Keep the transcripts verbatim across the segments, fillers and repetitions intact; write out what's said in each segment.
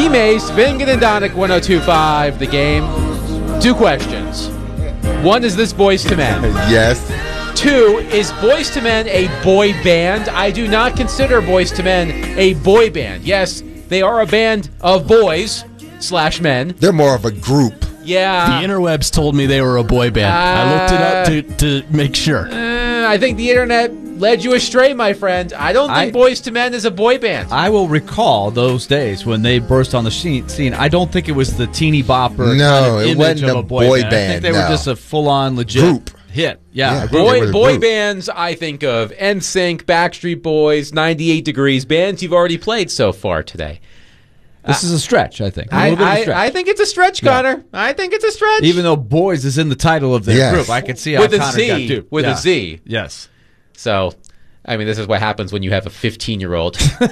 E-Mace, Vingan and Donick, one oh two point five, The Game. Two questions. One, is this Boys to Men? Yes. Two, is Boys to Men a boy band? I do not consider Boys to Men a boy band. Yes, they are a band of boys slash men. They're more of a group. Yeah. The interwebs told me they were a boy band. Uh, I looked it up to, to make sure. Uh, I think the internet led you astray, my friend. I don't think I- Boys to Men is a boy band. I will recall those days when they burst on the scene. scene. I don't think it was the teeny bopper No, kind of it image wasn't of a a boy, boy band. I think band, they no. were just a full-on legit Group. hit. Yeah. Yeah. Boy, They were the boy group. bands, I think of N Sync, Backstreet Boys, ninety-eight Degrees, bands you've already played so far today. This is a stretch, I think. A I, little bit of a I, stretch. I think it's a stretch, Connor. I think it's a stretch. Even though boys is in the title of their Yes. group, I can see how with a Connor Z, got duped. with Yeah. a Z. Yes. So, I mean, this is what happens when you have a fifteen-year-old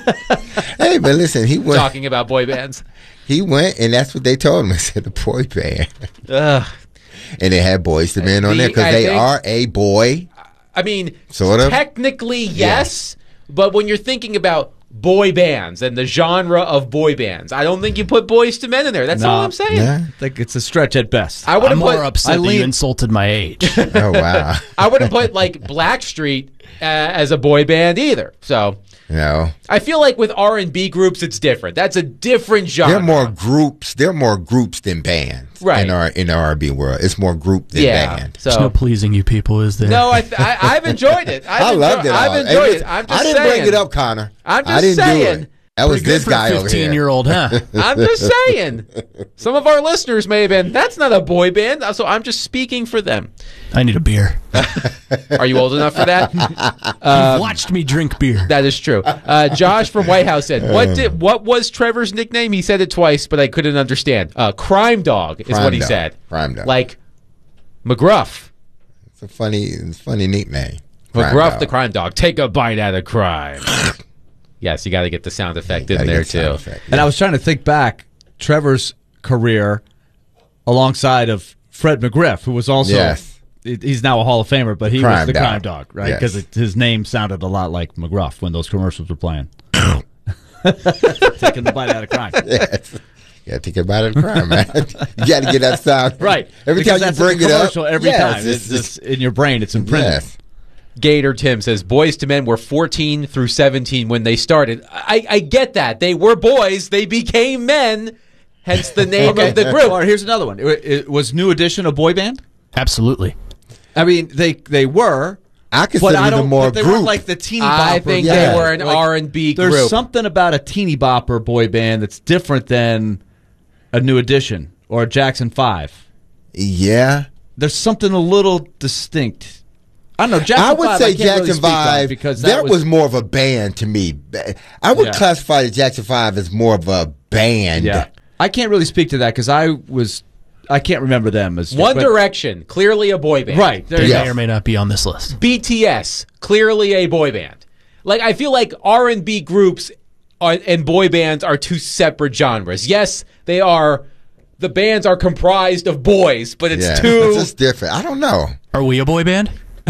Hey, but listen, he went. talking about boy bands. He went, and that's what they told him. They said the boy band, Ugh. and they had Boys to Men on The- there because I they think- are a boy. I mean, Sort of. technically, yes, but when you're thinking about boy bands and the genre of boy bands, I don't think you put Boys to Men in there. That's No. all I'm saying. Yeah. I think it's a stretch at best. I would I'm have more put upset I that lean- you insulted my age. Oh wow. I wouldn't put like Blackstreet uh, as a boy band either. So No, I feel like with R and B groups, it's different. That's a different genre. they're more groups. They're more groups than bands. Right. In our in the R and B world, it's more group than yeah. band. So There's no pleasing you people, is there? no, I, th- I I've enjoyed it. I've I enjoy- loved it. all. I've Hey, enjoyed listen, it. I'm just I didn't saying. bring it up, Connor. I'm I just didn't saying. do it. That was Pretty good this for guy a over here. fifteen-year-old, huh? I'm just saying. Some of our listeners may have been. That's not a boy band. So I'm just speaking for them. I need a beer. Are you old enough for that? You've watched me drink beer. That is true. Uh, Josh from White House said, "What did? What was Trevor's nickname? He said it twice, but I couldn't understand. Uh, Crime Dog is Crime what he Dog. said. Crime Dog. Like McGruff. It's a funny, it's a funny nickname. Crime McGruff Dog. the Crime Dog. Take a bite out of crime." Yes, you got to get the sound effect in Gotta there get sound too. effect, And yeah. I was trying to think back, Trevor's career alongside of Fred McGriff, who was also, Yes. he- he's now a Hall of Famer, but he Crime was the Dog. crime dog, right? Yes. Because his name sounded a lot like McGruff when those commercials were playing. Taking the bite out of crime. Yes. You gotta think about it, crime, man. You gotta get that sound Right. Every Because time you that's in bring the it up, commercial every yes, time. It's, It's, just in your brain. It's imprinted. yes. Gator Tim says Boys to Men were fourteen through seventeen when they started. I, I get that. They were boys. They became men. Hence the name of the group. Or here's another one. It, it was New Edition a boy band? Absolutely. I mean, they they were. I consider But I them don't. more But they group. weren't like the teeny bopper. I think Yeah. they were an Like, R and B There's group. something about a teeny bopper boy band that's different than a New Edition or a Jackson Five. yeah. There's something a little distinct. I don't know. Jackson I would five, say I can't really Jackson speak on Five because that, that, was, more of a band to me. I would Yeah. classify the Jackson Five as more of a band. Yeah, I can't really speak to that because I was. I can't remember them as One but- Direction, clearly a boy band. Right. There They you Yes. may go. or may not be on this list. B T S, clearly a boy band. Like I feel like R and B groups are, and boy bands are two separate genres. Yes, they are. The bands are comprised of boys, but it's Yeah. two. It's just different. I don't know. Are we a boy band?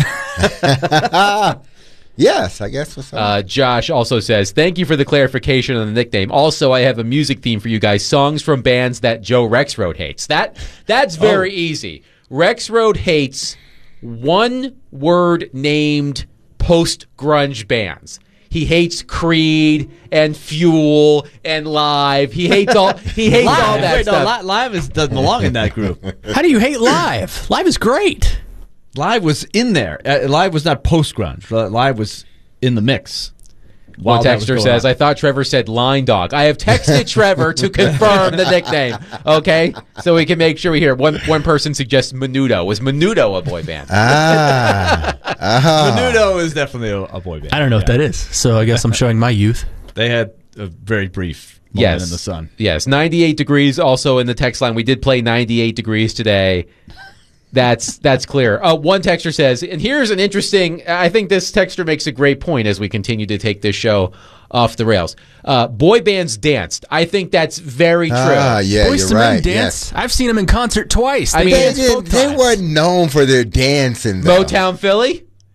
Yes, I guess. What's up? Uh, Josh also says, thank you for the clarification on the nickname. Also, I have a music theme for you guys. Songs from bands that Joe Rexroad hates. That That's very easy. Rexroad hates one-word named post-grunge bands. He hates Creed and Fuel and Live. He hates all. He hates all Live, that wait, no, stuff. Li- Live is, doesn't belong in that group. How do you hate Live? Live is great. Live was in there. Uh, Live was not post grunge. Live was in the mix. One while that was texter going says, on. I thought Trevor said Line Dog. I have texted Trevor to confirm the nickname, okay? So we can make sure we hear. One one person suggests Menudo. Was Menudo a boy band? ah. Uh-huh. Menudo is definitely a, a boy band. I don't know what that is, so I guess I'm showing my youth. They had a very brief moment Yes. in the sun. Yes, ninety-eight degrees also in the text line. We did play ninety-eight degrees today. That's that's clear. Uh, one texter says, and here's an interesting, I think this texter makes a great point as we continue to take this show off the rails. Uh, boy bands danced. I think that's very true. Ah, yeah, Boys you're to Men right. dance. Yes. I've seen them in concert twice. I They mean, They, danced did, both they times. weren't known for their dancing. Though. Motown Philly?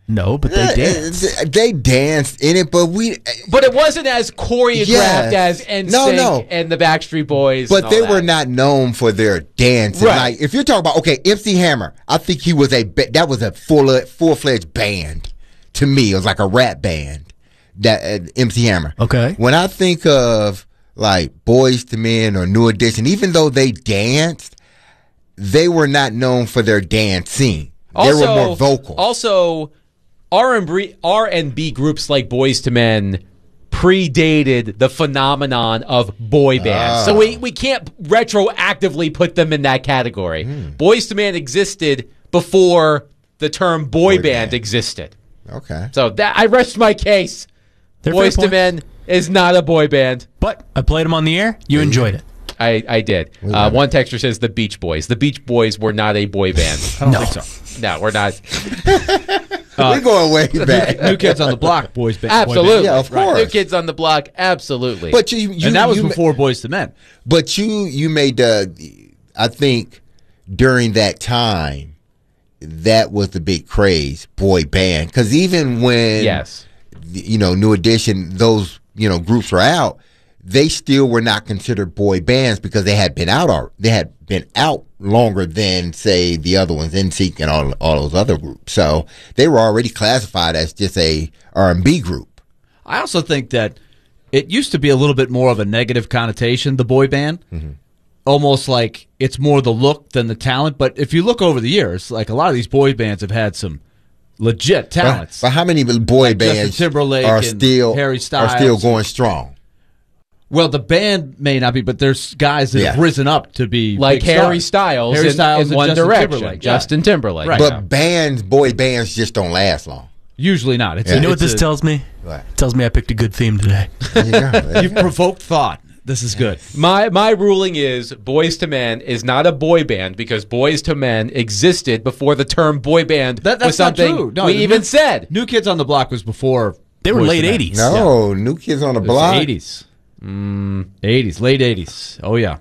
No, but they Yeah, danced. They danced in it, but we. But it wasn't as choreographed Yes. as N Sync No, no. and the Backstreet Boys. But and all they that. were not known for their dancing. Right. Like if you're talking about okay, M C Hammer, I think he was a ba- that was a full full fledged band. To me, it was like a rap band. That uh, M C Hammer. Okay. When I think of like Boys to Men or New Edition, even though they danced, they were not known for their dancing. They Also, were more vocal. Also, R and B R and B groups like Boys to Men predated the phenomenon of boy bands. Ah. So we, we can't retroactively put them in that category. Hmm. Boys to Men existed before the term boy, Boy band band. existed. Okay. So that I rest my case. They're Boys fair to Men is not a boy band. But I played them on the air. You enjoyed it. I, I did. Uh, one texter says the Beach Boys. The Beach Boys were not a boy band. I don't No. think so. No, we're not. We're going way back. New Kids on the Block, boys band. Absolutely. Yeah, of Right. course. New Kids on the Block. Absolutely. But you, you and that was you, before Boys to Men. But you you made the I think during that time that was the big craze, boy band. Because even when yes. you know New Edition, those you know groups were out, they still were not considered boy bands because they had been out al- they had been out longer than say the other ones, N Sync and all all those other groups. So they were already classified as just a R and B group. I also think that it used to be a little bit more of a negative connotation, the boy band. Mm-hmm. Almost like it's more the look than the talent. But if you look over the years, like a lot of these boy bands have had some legit talents. But, but how many boy Like Justin bands Timberlake are and still Harry are still Styles. going strong? Well, the band may not be, but there's guys that have Yeah. risen up to be Like big Harry stars. Styles, Harry in, Styles in and One Justin Direction. Timberlake. Yeah. Justin Timberlake. Right. But Yeah. bands, boy bands, just don't last long. Usually not. It's Yeah. a, You know what it's this a- tells me? Right. It tells me I picked a good theme today. There you go. You've provoked thought. This is good. My my ruling is Boys to Men is not a boy band because Boys to Men existed before the term boy band That, that's was something not true. No, we the even new, said. New Kids on the Block was before. They were Boyz late two Men. eighties. No, New Kids on the It was Block. eighties. eighties, late eighties. Oh yeah,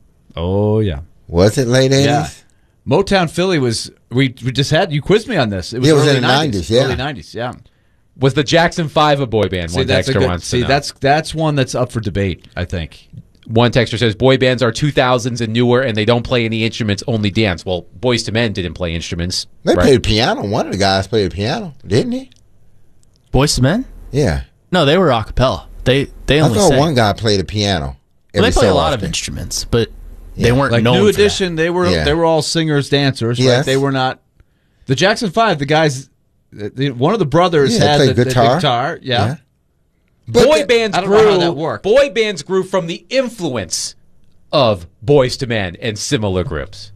oh yeah, Was it late eighties? yeah. Motown Philly was. We we just had you quizzed me on this. It was, Yeah, it was early in the nineties, yeah. early nineties. Yeah. Was the Jackson Five a boy band? See, One that's a texter good, wants see to know. that's that's one that's up for debate. I think. One texter says boy bands are two thousands and newer, and they don't play any instruments, only dance. Well, Boys to Men didn't play instruments. They right? played piano. One of the guys played piano, didn't he? Boys to Men? Yeah. No, they were a cappella. They they I only thought sang. one guy played a piano. Well, every they play so a lot of often. instruments, but Yeah. they weren't Like known New for that. Edition, they were Yeah. they were all singers, dancers. Right? Yes. They were not. The Jackson Five, the guys, the, the- one of the brothers Yeah, they had played the, the guitar. guitar. Yeah. Yeah. But boy the- bands I don't know grew. how that worked. Boy bands grew from the influence of Boys to Men and similar groups.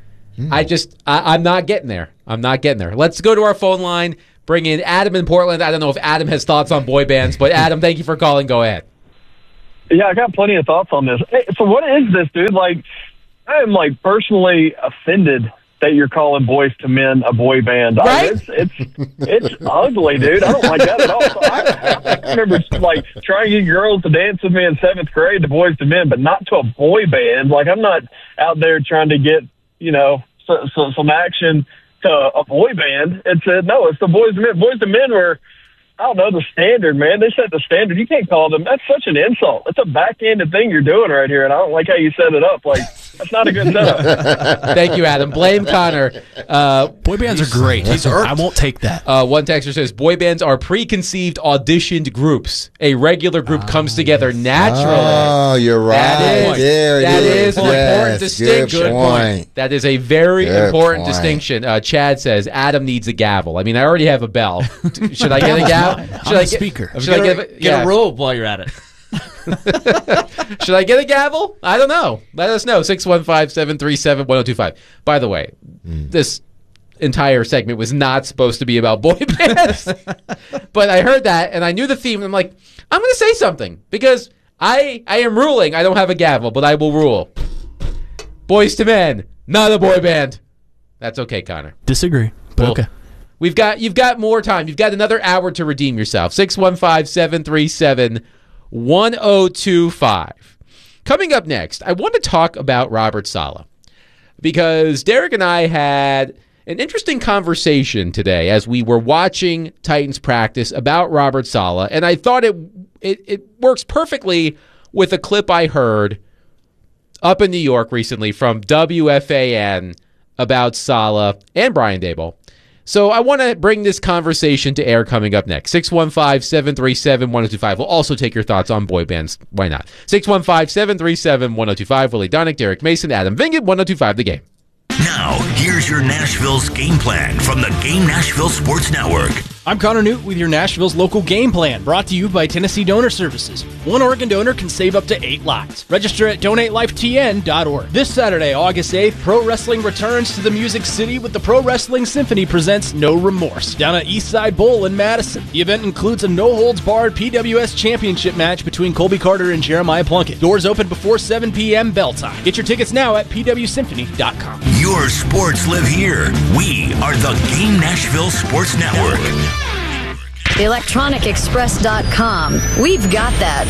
I just, I, I'm not getting there. I'm not getting there. Let's go to our phone line. Bring in Adam in Portland. I don't know if Adam has thoughts on boy bands, but Adam, thank you for calling. Go ahead. Yeah, I got plenty of thoughts on this. Hey, so what is this, dude? Like, I am like personally offended that you're calling Boys to Men a boy band. I- Right? it's it's it's ugly, dude. I don't like that at all. So I, I remember like trying to get girls to dance with me in seventh grade to Boys to Men, but not to a boy band. Like I'm not out there trying to get you know so, so, some action to a boy band. It's a, no, it's the Boys to Men. Boys to Men were. I don't know, the standard, man. They set the standard. You can't call them. That's such an insult. It's a backhanded thing you're doing right here, and I don't like how you set it up. Like, that's not a good setup. Thank you, Adam. Blame Connor. Uh, Boy bands are great. I won't take that. uh, one texter says boy bands are preconceived, auditioned groups. A regular group comes together naturally. Oh, you're right. That is, there it that is an Yes, important distinction. Good point. That is a very Good important point. distinction. Uh, Chad says Adam needs a gavel. I mean, I already have a bell. Should I get a gavel? I'm Should a I get, speaker. Should I get give a, it? get yeah. a robe while you're at it. Should I get a gavel? I don't know. Let us know. six one five, seven three seven, one oh two five. By the way, this entire segment was not supposed to be about boy bands. But I heard that and I knew the theme. And I'm like, I'm going to say something because I I am ruling. I don't have a gavel, but I will rule. Boys to Men, not a boy band. That's okay, Connor. Disagree, but Well, okay. We've got you've got more time. You've got another hour to redeem yourself. six one five, seven three seven, one oh two five. Coming up next, I want to talk about Robert Saleh because Derek and I had an interesting conversation today as we were watching Titans practice about Robert Saleh, and I thought it it, it works perfectly with a clip I heard up in New York recently from W F A N about Saleh and Brian Daboll. So I want to bring this conversation to air coming up next. six one five, seven three seven, one oh two five. We'll also take your thoughts on boy bands. Why not? six one five, seven three seven, one oh two five. Willie Donick, Derek Mason, Adam Vingan, one oh two five The Game. Now, here's your Nashville's game plan from the Game Nashville Sports Network. I'm Connor Newt with your Nashville's local game plan, brought to you by Tennessee Donor Services. One organ donor can save up to eight lives. Register at donate life T N dot org. This Saturday, August eighth, pro wrestling returns to the Music City with the Pro Wrestling Symphony presents No Remorse down at Eastside Bowl in Madison. The event includes a no-holds-barred P W S championship match between Colby Carter and Jeremiah Plunkett. Doors open before seven p.m. bell time. Get your tickets now at P W symphony dot com. Your sports live here. We are the Game Nashville Sports Network. electronic express dot com. We've got that.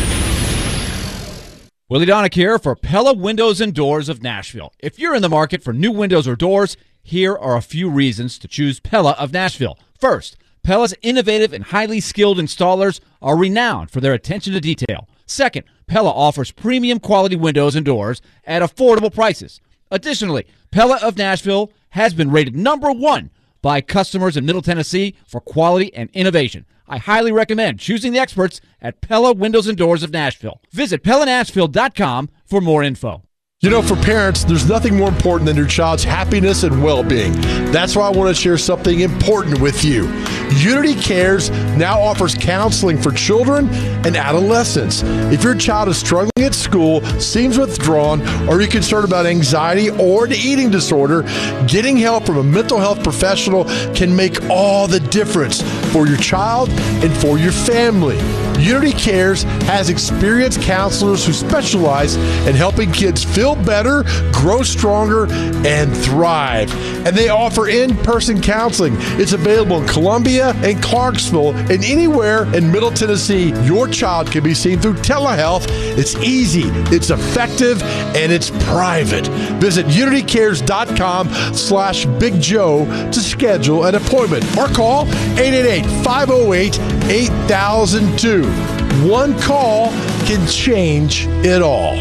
Willie Donick here for Pella Windows and Doors of Nashville. If you're in the market for new windows or doors, here are a few reasons to choose Pella of Nashville. First, Pella's innovative and highly skilled installers are renowned for their attention to detail. Second, Pella offers premium quality windows and doors at affordable prices. Additionally, Pella of Nashville has been rated number one by customers in Middle Tennessee for quality and innovation. I highly recommend choosing the experts at Pella Windows and Doors of Nashville. Visit Pella Nashville dot com for more info. You know, for parents, there's nothing more important than your child's happiness and well-being. That's why I want to share something important with you. Unity Cares now offers counseling for children and adolescents. If your child is struggling at school, seems withdrawn, or you're concerned about anxiety or an eating disorder, getting help from a mental health professional can make all the difference for your child and for your family. Unity Cares has experienced counselors who specialize in helping kids feel better, grow stronger, and thrive. And they offer in-person counseling. It's available in Columbia and Clarksville and anywhere in Middle Tennessee. Your child can be seen through telehealth. It's easy, it's effective, and it's private. Visit unity cares dot com slash Big Joe to schedule an appointment or call eight eight eight, five oh eight, eight thousand two. One call can change it all.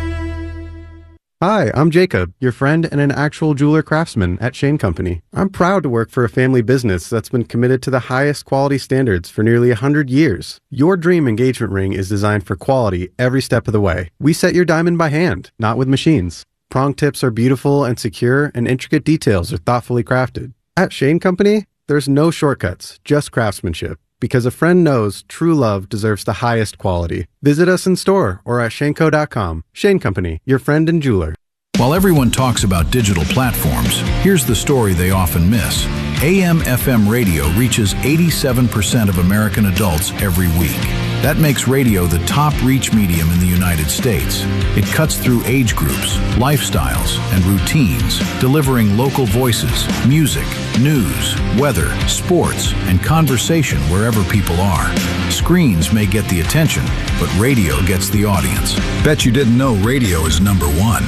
Hi, I'm Jacob, your friend and an actual jeweler craftsman at Shane Company. I'm proud to work for a family business that's been committed to the highest quality standards for nearly one hundred years. Your dream engagement ring is designed for quality every step of the way. We set your diamond by hand, not with machines. Prong tips are beautiful and secure, and intricate details are thoughtfully crafted. At Shane Company, there's no shortcuts, just craftsmanship. Because a friend knows true love deserves the highest quality. Visit us in store or at shane co dot com. Shane Company, your friend and jeweler. While everyone talks about digital platforms, here's the story they often miss. A M F M radio reaches eighty-seven percent of American adults every week. That makes radio the top reach medium in the United States. It cuts through age groups, lifestyles, and routines, delivering local voices, music, news, weather, sports, and conversation wherever people are. Screens may get the attention, but radio gets the audience. Bet you didn't know radio is number one.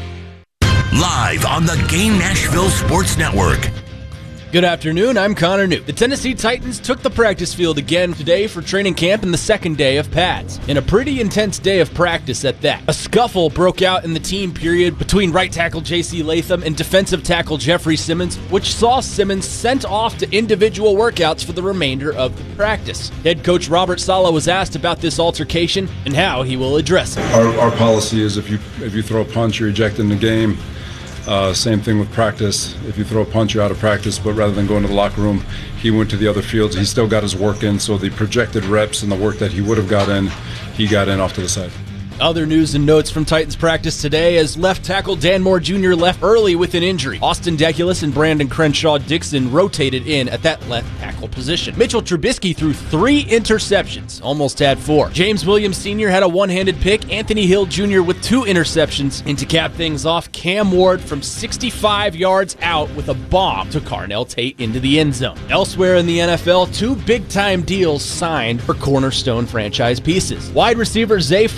Live on the Game Nashville Sports Network. Good afternoon, I'm Connor Newt. The Tennessee Titans took the practice field again today for training camp in the second day of pads. In a pretty intense day of practice at that. A scuffle broke out in the team period between right tackle J C Latham and defensive tackle Jeffrey Simmons, which saw Simmons sent off to individual workouts for the remainder of the practice. Head coach Robert Saleh was asked about this altercation and how he will address it. Our, our policy is if you if you throw a punch, you're ejected in the game. Uh, same thing with practice. If you throw a punch, you're out of practice, but rather than going to the locker room, he went to the other fields. He still got his work in, so the projected reps and the work that he would have got in, he got in off to the side. Other news and notes from Titans practice today as left tackle Dan Moore Junior left early with an injury. Austin Deculus and Brandon Crenshaw Dixon rotated in at that left tackle position. Mitchell Trubisky threw three interceptions, almost had four. James Williams Senior had a one-handed pick. Anthony Hill Junior with two interceptions. And to cap things off, Cam Ward from sixty-five yards out with a bomb took Carnell Tate into the end zone. Elsewhere in the N F L, two big-time deals signed for cornerstone franchise pieces. Wide receiver Zay Flowers and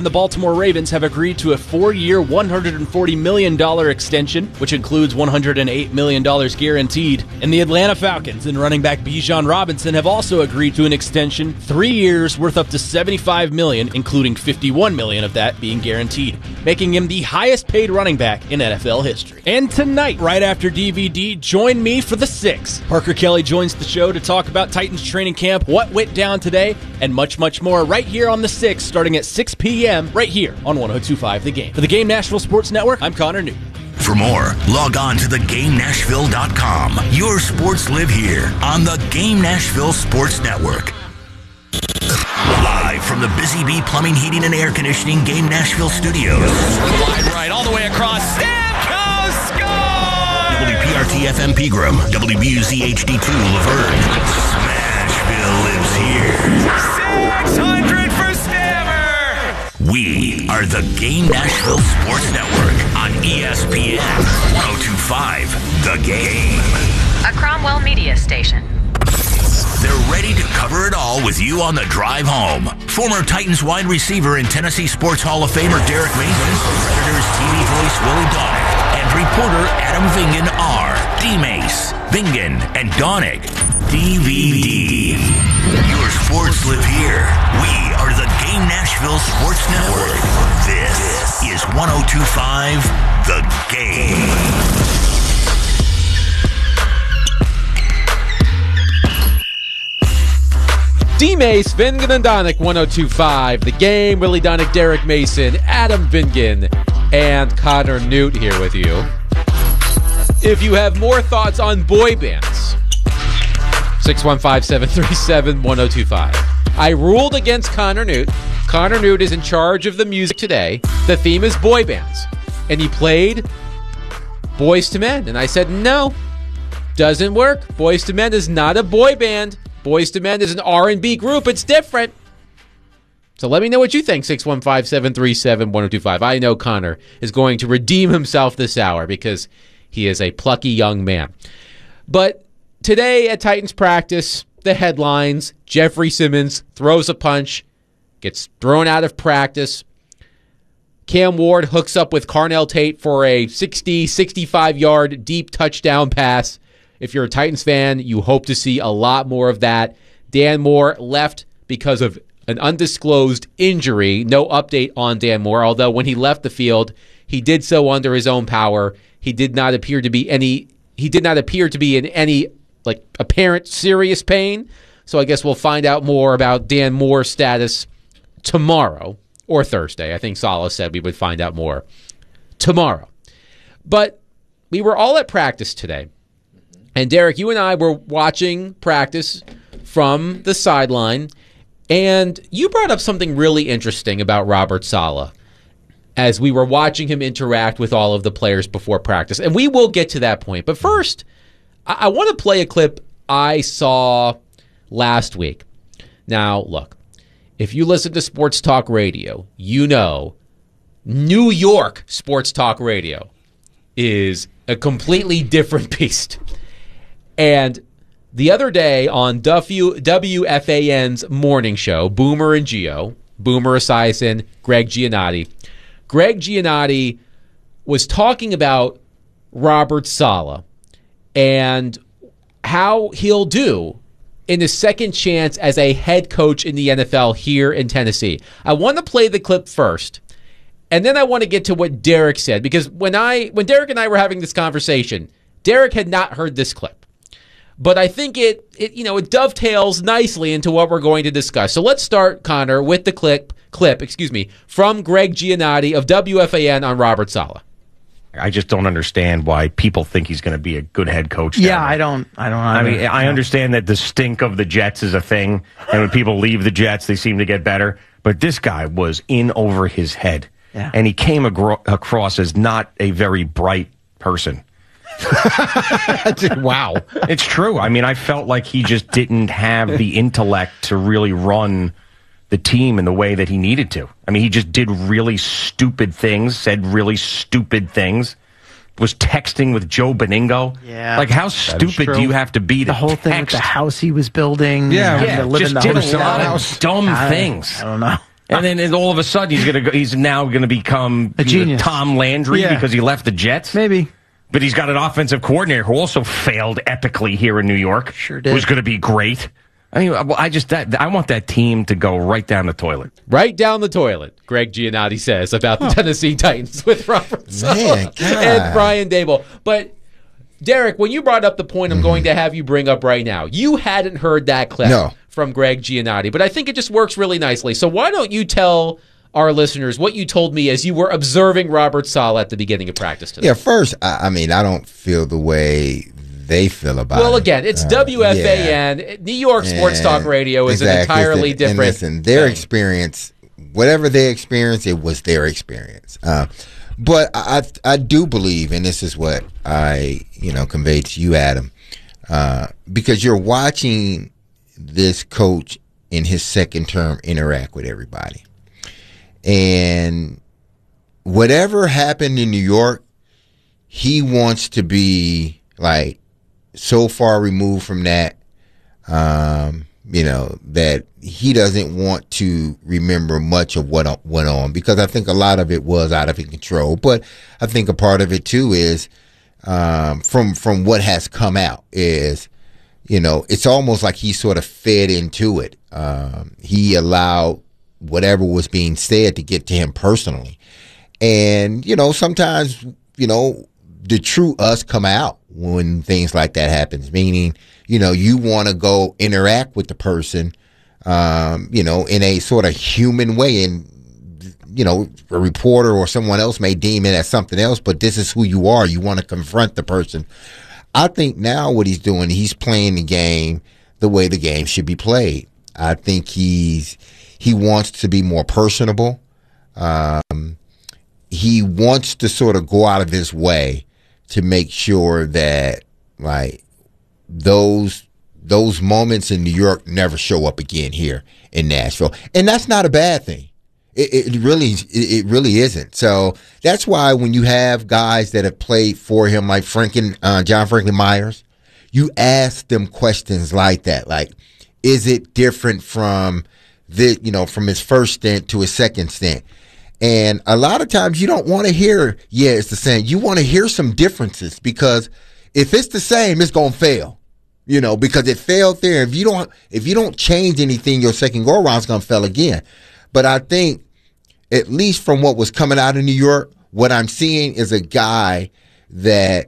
and the Baltimore Ravens have agreed to a four-year, one hundred forty million dollars extension, which includes one hundred eight million dollars guaranteed. And the Atlanta Falcons and running back Bijan Robinson have also agreed to an extension, three years worth up to seventy-five million dollars, including fifty-one million dollars of that being guaranteed, making him the highest-paid running back in N F L history. And tonight, right after D V D, join me for The Six. Parker Kelly joins the show to talk about Titans training camp, what went down today, and much, much more right here on The Six, starting at six p.m. right here on one oh two point five The Game. For the Game Nashville Sports Network, I'm Connor Newton. For more, log on to the game nashville dot com. Your sports live here on the Game Nashville Sports Network. Live from the Busy Bee Plumbing, Heating, and Air Conditioning Game Nashville Studios. Wide right, all the way across. Stamkos score! W P R T F M Pegram, W B U Z H D two Laverne. Smashville lives here. six hundred for Stammer! We are the Game Nashville Sports Network on E S P N one oh two point five The Game. A Cromwell Media Station. They're ready to cover it all with you on the drive home. Former Titans wide receiver and Tennessee Sports Hall of Famer Derek Mason, Predators T V voice Willie Donick, and reporter Adam Vingan are D-Mace, Vingan, and Donick. D V D. Your sports live here. We are the Game Nashville Sports Network. This is one oh two point five The Game. D-Mace, Vingan, and Donick, one oh two point five The Game. Willie Donick, Derek Mason, Adam Vingan, and Connor Newt here with you. If you have more thoughts on boy bands, six one five, seven three seven, one oh two five. I ruled against Connor Newt. Connor Newt is in charge of the music today. The theme is boy bands. And he played Boyz two Men. And I said, no, doesn't work. Boyz two Men is not a boy band. Boyz two Men is an R and B group. It's different. So let me know what you think, six one five, seven three seven, one oh two five. I know Connor is going to redeem himself this hour because he is a plucky young man. But today at Titans practice, the headlines, Jeffrey Simmons throws a punch, gets thrown out of practice. Cam Ward hooks up with Carnell Tate for a sixty, sixty-five-yard deep touchdown pass. If you're a Titans fan, you hope to see a lot more of that. Dan Moore left because of an undisclosed injury. No update on Dan Moore, although when he left the field, he did so under his own power. He did not appear to be any he did not appear to be in any like apparent serious pain. So I guess we'll find out more about Dan Moore's status tomorrow or Thursday. I think Saleh said we would find out more tomorrow. But we were all at practice today. And Derek, you and I were watching practice from the sideline, and you brought up something really interesting about Robert Saleh as we were watching him interact with all of the players before practice. And we will get to that point. But first, I, I want to play a clip I saw last week. Now, look, if you listen to sports talk radio, you know New York sports talk radio is a completely different beast. And the other day on W F A N's morning show, Boomer and Gio, Boomer Esiason, Greg Giannotti, Greg Giannotti was talking about Robert Saleh and how he'll do in his second chance as a head coach in the N F L here in Tennessee. I want to play the clip first, and then I want to get to what Derek said, because when I when Derek and I were having this conversation, Derek had not heard this clip. But I think it, it, you know, it dovetails nicely into what we're going to discuss. So let's start, Connor, with the clip, clip, excuse me, from Greg Giannotti of W F A N on Robert Saleh. I just don't understand why people think he's going to be a good head coach. Yeah, I don't. I don't. I mean, I understand that the stink of the Jets is a thing, and when people leave the Jets, they seem to get better. But this guy was in over his head, yeah. and he came agro- across as not a very bright person. Wow. It's true. I mean, I felt like he just didn't have the intellect to really run the team in the way that he needed to. I mean, he just did really stupid things, said really stupid things, was texting with Joe Beningo. Yeah. Like, how stupid do you have to be to The whole text? thing with the house he was building. Yeah, and yeah to live just in the did hotel. a lot of dumb I, things. I don't know. And then and all of a sudden he's gonna go, he's now going to become a genius. Tom Landry Yeah. because he left the Jets. Maybe. But he's got an offensive coordinator who also failed epically here in New York. Sure did. Who's going to be great. I mean, I just that, I want that team to go right down the toilet. Right down the toilet, Greg Giannotti says about the Tennessee Titans with Robert Saleh Man, God. and Brian Daboll. But, Derek, when you brought up the point I'm Mm-hmm. going to have you bring up right now, you hadn't heard that clip No. from Greg Giannotti, but I think it just works really nicely. So why don't you tell our listeners what you told me as you were observing Robert Saleh at the beginning of practice today? Yeah, first, I, I mean, I don't feel the way they feel about Well, it. again, it's Uh, W F A N. yeah. New York Sports And- Talk Radio is exactly. an entirely And different listen, their thing. experience, whatever they experienced, it was their experience. Uh, but I, I I do believe, and this is what I you know conveyed to you, Adam, uh, because you're watching this coach in his second term interact with everybody, and whatever happened in New York, he wants to be like so far removed from that, um, you know, that he doesn't want to remember much of what went on, because I think a lot of it was out of his control. But I think a part of it too is um, from from what has come out is, you know, it's almost like he sort of fed into it. Um, he allowed whatever was being said to get to him personally, and you know, sometimes you know the true us come out when things like that happens, meaning, you know, you want to go interact with the person, um, you know, in a sort of human way. And, you know, a reporter or someone else may deem it as something else, but this is who you are. You want to confront the person. I think now what he's doing, he's playing the game the way the game should be played. I think he's, he wants to be more personable. Um, he wants to sort of go out of his way to make sure that, like, those those moments in New York never show up again here in Nashville, and that's not a bad thing. It, it really, it, it really isn't. So that's why when you have guys that have played for him, like Franklin, uh, John Franklin Myers, you ask them questions like that, like, is it different from the, you know, from his first stint to his second stint? And a lot of times you don't want to hear, yeah, it's the same. You want to hear some differences, because if it's the same, it's going to fail, you know, because it failed there. If you don't, if you don't change anything, your second go around is going to fail again. But I think, at least from what was coming out of New York, what I'm seeing is a guy that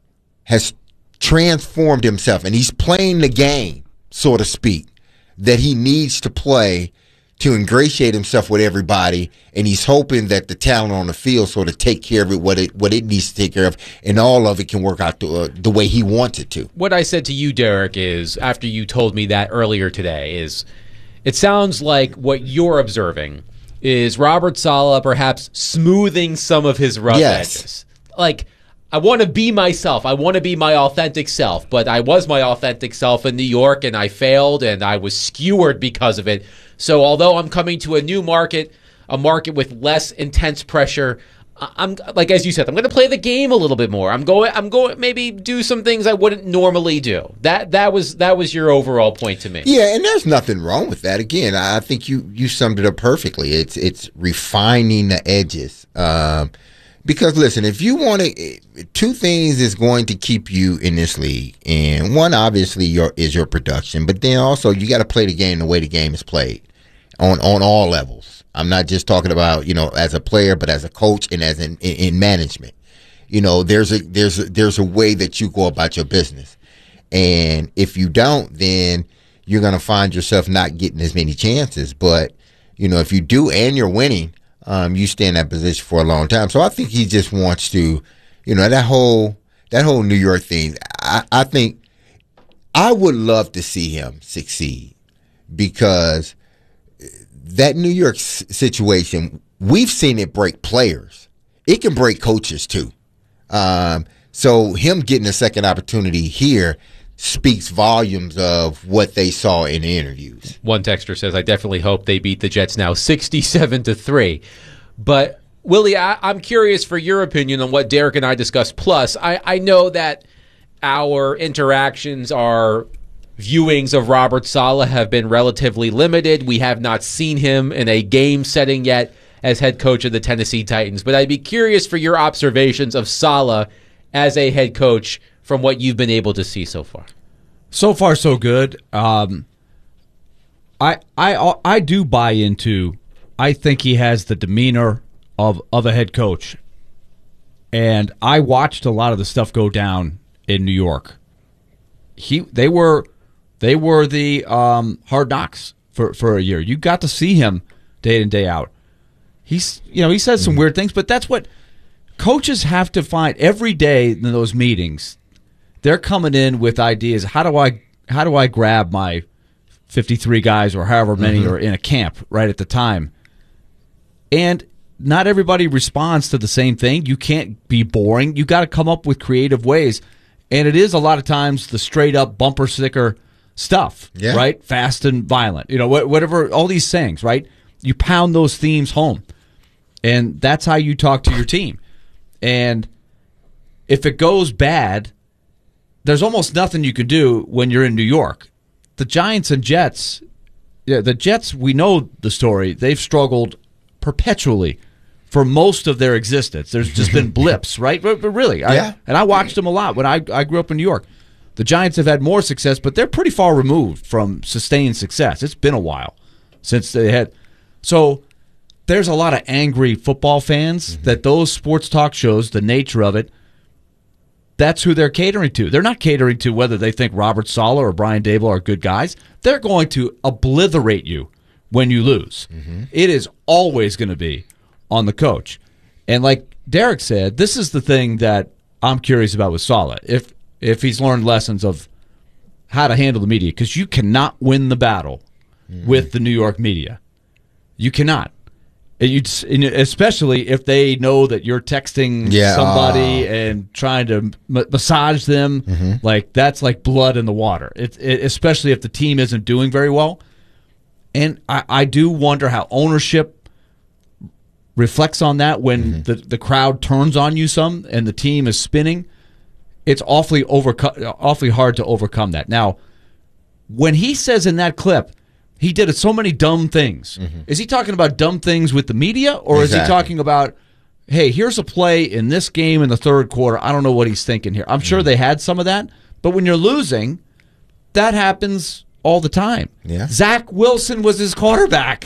has transformed himself, and he's playing the game, so to speak, that he needs to play to ingratiate himself with everybody, and he's hoping that the talent on the field sort of take care of it, what it what it needs to take care of, and all of it can work out the, uh, the way he wants it to. What I said to you, Derek, is after you told me that earlier today, is it sounds like what you're observing is Robert Saleh perhaps smoothing some of his rough Yes. edges. Like, I want to be myself. I want to be my authentic self, but I was my authentic self in New York, and I failed, and I was skewered because of it. So although I'm coming to a new market, a market with less intense pressure, I'm like, as you said, I'm going to play the game a little bit more. I'm going, I'm going, maybe do some things I wouldn't normally do. That that was that was your overall point to me. Yeah, and there's nothing wrong with that. Again, I think you you summed it up perfectly. It's it's refining the edges. Um, because listen, if you want to, two things is going to keep you in this league, and one obviously your is your production, but then also you got to play the game the way the game is played on on all levels. I'm not just talking about, you know, as a player, but as a coach and as in, in, in management. You know, there's a there's a, there's a way that you go about your business, and if you don't, then you're going to find yourself not getting as many chances. But you know, if you do and you're winning, um, you stay in that position for a long time. So I think he just wants to, you know, that whole that whole New York thing. I, I think I would love to see him succeed, because that New York situation, we've seen it break players. It can break coaches too. Um, so him getting a second opportunity here speaks volumes of what they saw in the interviews. One texter says, I definitely hope they beat the Jets now sixty-seven to three. But, Willie, I, I'm curious for your opinion on what Derek and I discussed. Plus, I, I know that our interactions are viewings of Robert Saleh have been relatively limited. We have not seen him in a game setting yet as head coach of the Tennessee Titans. But I'd be curious for your observations of Saleh as a head coach from what you've been able to see so far. So far, so good. Um, I I I do buy into. I think he has the demeanor of of a head coach, and I watched a lot of the stuff go down in New York. He they were they were the um, Hard Knocks for for a year. You got to see him day in, day out. He's you know he says some weird things, but that's what coaches have to find every day in those meetings. They're coming in with ideas. How do I how do I grab my fifty-three guys or however many mm-hmm. are in a camp right at the time? And not everybody responds to the same thing. You can't be boring. You got to come up with creative ways. And it is a lot of times the straight up bumper sticker stuff, yeah. right? Fast and violent, you know, whatever, all these sayings, right? You pound those themes home. And that's how you talk to your team. And if it goes bad, there's almost nothing you can do when you're in New York. The Giants and Jets, yeah, the Jets, we know the story. They've struggled perpetually for most of their existence. There's just been blips, right? But, but really, yeah. I, and I watched them a lot when I, I grew up in New York. The Giants have had more success, but they're pretty far removed from sustained success. It's been a while since they had. So there's a lot of angry football fans mm-hmm. that those sports talk shows, the nature of it, that's who they're catering to. They're not catering to whether they think Robert Saleh or Brian Daboll are good guys. They're going to obliterate you when you lose. Mm-hmm. It is always going to be on the coach. And like Derek said, this is the thing that I'm curious about with Saleh. If if he's learned lessons of how to handle the media, because you cannot win the battle mm-hmm. with the New York media. You cannot. You, especially if they know that you're texting yeah. somebody and trying to m- massage them, mm-hmm. like that's like blood in the water. It, it, especially if the team isn't doing very well. And I, I do wonder how ownership reflects on that when mm-hmm. the, the crowd turns on you some and the team is spinning. It's awfully overco- awfully hard to overcome that. Now, when he says in that clip, he did so many dumb things. Mm-hmm. Is he talking about dumb things with the media, or exactly. is he talking about, hey, here's a play in this game in the third quarter. I don't know what he's thinking here. I'm sure mm-hmm. they had some of that, but when you're losing, that happens all the time. Yeah. Zach Wilson was his quarterback.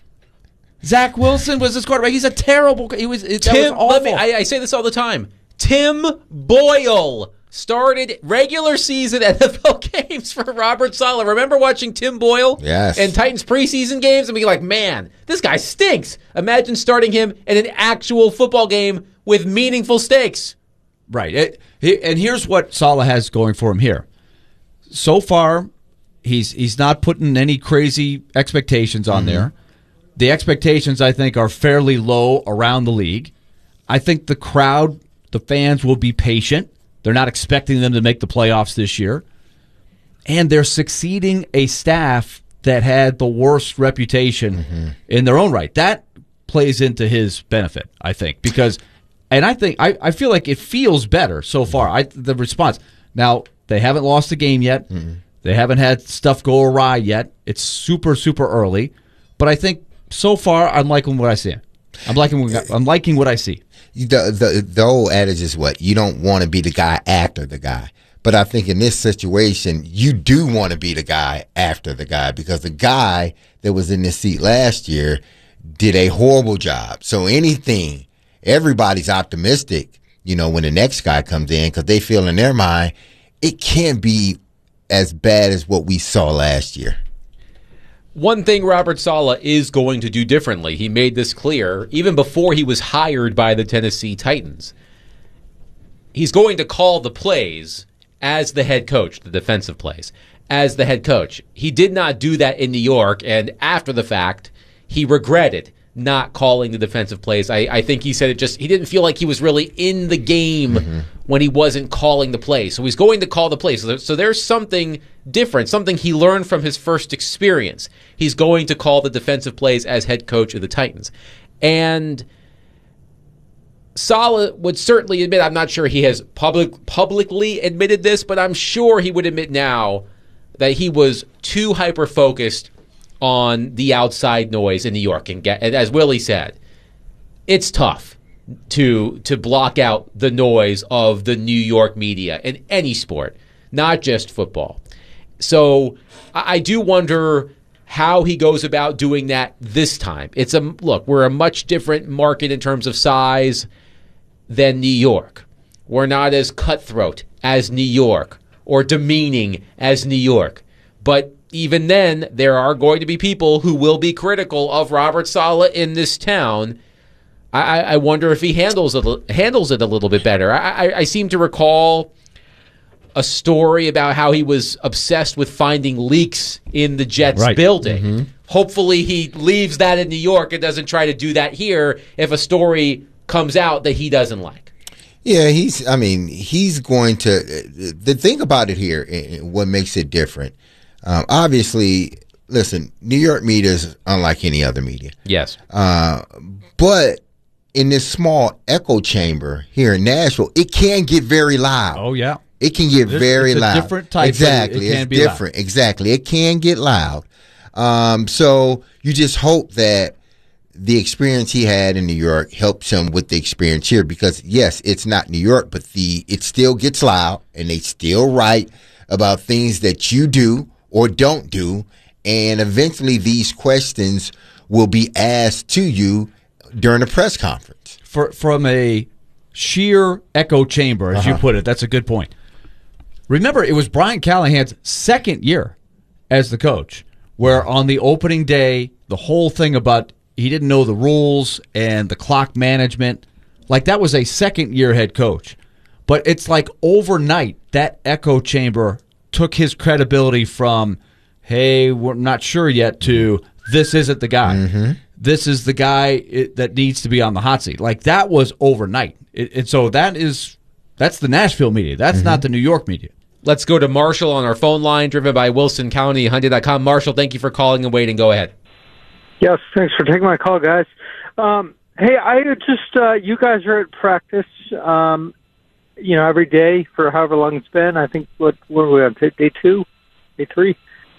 Zach Wilson was his quarterback. He's a terrible. He was. That Tim, was awful. Let me, I, I say this all the time. Tim Boyle started regular season N F L games for Robert Saleh. Remember watching Tim Boyle yes. and Titans preseason games and being like, man, this guy stinks. Imagine starting him in an actual football game with meaningful stakes. Right. It, it, and here's what Saleh has going for him here. So far, he's he's not putting any crazy expectations on mm-hmm. there. The expectations, I think, are fairly low around the league. I think the crowd, the fans will be patient. They're not expecting them to make the playoffs this year. And they're succeeding a staff that had the worst reputation mm-hmm. in their own right. That plays into his benefit, I think. Because, and I think, I, I feel like it feels better so far, I, the response. Now, they haven't lost a game yet. Mm-hmm. They haven't had stuff go awry yet. It's super, super early. But I think so far, I'm liking what I see. I'm liking, I'm liking what I see. The, the the old adage is what? You don't want to be the guy after the guy. But I think in this situation, you do want to be the guy after the guy, because the guy that was in this seat last year did a horrible job. So anything, everybody's optimistic, you know, when the next guy comes in, because they feel in their mind it can't be as bad as what we saw last year. One thing Robert Saleh is going to do differently, he made this clear even before he was hired by the Tennessee Titans. He's going to call the plays as the head coach, the defensive plays, as the head coach. He did not do that in New York, and after the fact, he regretted not calling the defensive plays. I, I think he said it just, he didn't feel like he was really in the game mm-hmm. when he wasn't calling the plays. So he's going to call the plays. So, there, so there's something different, something he learned from his first experience. He's going to call the defensive plays as head coach of the Titans. And Saleh would certainly admit, I'm not sure he has public, publicly admitted this, but I'm sure he would admit now that he was too hyper-focused on the outside noise in New York. And, get, and as Willie said, it's tough to to block out the noise of the New York media in any sport, not just football. So I, I do wonder how he goes about doing that this time. It's a look, we're a much different market in terms of size than New York. We're not as cutthroat as New York or demeaning as New York. But even then, there are going to be people who will be critical of Robert Saleh in this town. I, I wonder if he handles it, handles it a little bit better. I, I, I seem to recall a story about how he was obsessed with finding leaks in the Jets right. building. Mm-hmm. Hopefully he leaves that in New York and doesn't try to do that here if a story comes out that he doesn't like. Yeah, he's, I mean, he's going to, the thing about it here, what makes it different, um, obviously, listen, New York media is unlike any other media. Yes. Uh, but in this small echo chamber here in Nashville, it can get very loud. Oh, yeah. It can get It's, very it's a loud. different type. Exactly. It can it's be different. Loud. Exactly. It can get loud. Um, so you just hope that the experience he had in New York helps him with the experience here, because yes, it's not New York, but the it still gets loud and they still write about things that you do or don't do, and eventually these questions will be asked to you during a press conference. For, from a sheer echo chamber, as Uh-huh. you put it, that's a good point. Remember, it was Brian Callahan's second year as the coach, where on the opening day, the whole thing about he didn't know the rules and the clock management, like that was a second-year head coach. But it's like overnight, that echo chamber took his credibility from, hey, we're not sure yet, to this isn't the guy. Mm-hmm. This is the guy it, that needs to be on the hot seat. Like that was overnight. It, and so that is, that's the Nashville media. That's Mm-hmm. not the New York media. Let's go to Marshall on our phone line, driven by Wilson County, Hyundai dot com. Marshall, thank you for calling and waiting. Go ahead. Yes, thanks for taking my call, guys. Um, hey, I just, uh, you guys are at practice, um, you know, every day for however long it's been. I think, what, what are we on, day two, day three?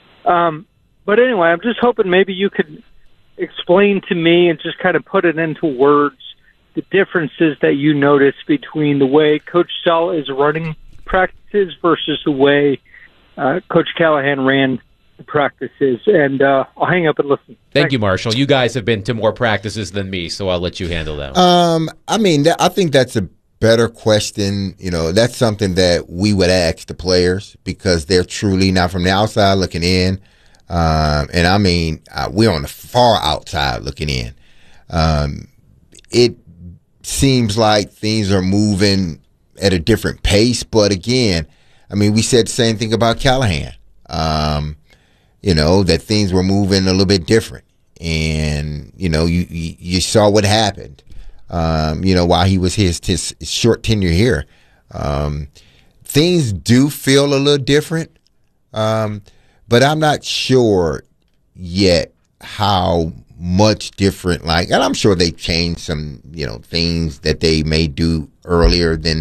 Um, but anyway, I'm just hoping maybe you could explain to me and just kind of put it into words the differences that you notice between the way Coach Saleh is running practices versus the way uh, Coach Callahan ran the practices. And uh, I'll hang up and listen. Thank Thanks. you, Marshall. You guys have been to more practices than me, so I'll let you handle that one. Um, I mean, that, I think that's a better question. You know, that's something that we would ask the players, because they're truly not from the outside looking in. Um, and I mean, uh, we're on the far outside looking in. Um, it seems like things are moving at a different pace, but again, I mean, we said the same thing about Callahan. Um, you know, that things were moving a little bit different, and you know, you you, you saw what happened. Um, you know, while he was his his short tenure here, um, things do feel a little different. Um, but I'm not sure yet how much different. Like, and I'm sure they changed some, you know, things that they may do earlier than